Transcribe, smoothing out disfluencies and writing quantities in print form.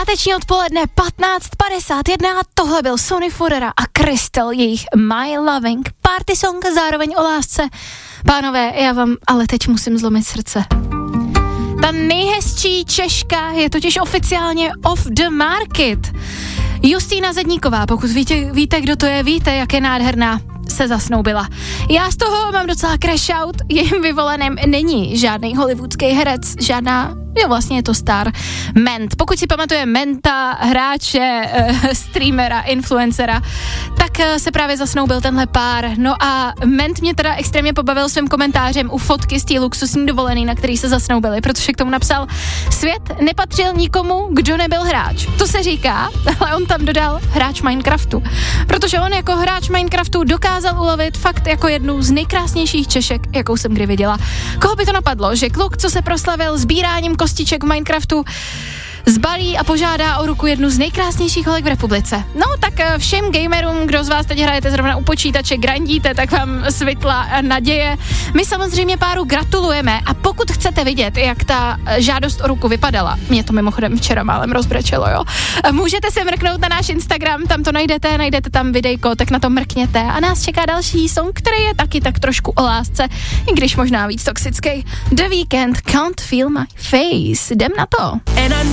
Páteční odpoledne 15:51 a tohle byl Sonny Fodera a Crystal, jejich My Loving party song, zároveň o lásce. Pánové, já vám ale teď musím zlomit srdce. Ta nejhezčí Češka je totiž oficiálně off the market. Justýna Zedníková, pokud víte, kdo to je, víte, jak je nádherná, se zasnoubila. Já z toho mám docela crash out, jejím vyvoleným není žádný hollywoodský herec, vlastně je to star Ment. Pokud si pamatuje Menta, hráče, streamera, influencera, tak se právě zasnoubil tenhle pár. No a Ment mě teda extrémně pobavil svým komentářem u fotky z té luxusní dovolený, na který se zasnoubili, protože k tomu napsal: svět nepatřil nikomu, kdo nebyl hráč. To se říká, ale on tam dodal hráč Minecraftu. Protože on jako hráč Minecraftu dokázal ulovit fakt jako jednu z nejkrásnějších Češek, jakou jsem kdy viděla. Koho by to napadlo, že kluk, co se proslavil sbíráním kostiček v Minecraftu, zbalí a požádá o ruku jednu z nejkrásnějších holek v republice. No tak všem gamerům, kdo z vás teď hrajete zrovna u počítače, grandíte, tak vám svitla naděje. My samozřejmě páru gratulujeme a pokud chcete vidět, jak ta žádost o ruku vypadala, mě to mimochodem včera málem rozbrečelo, jo, můžete se mrknout na náš Instagram, tam to najdete tam videjko, tak na to mrkněte a nás čeká další song, který je taky tak trošku o lásce, i když možná víc toxický. The Weeknd, Can't Feel My Face. Jdem na to.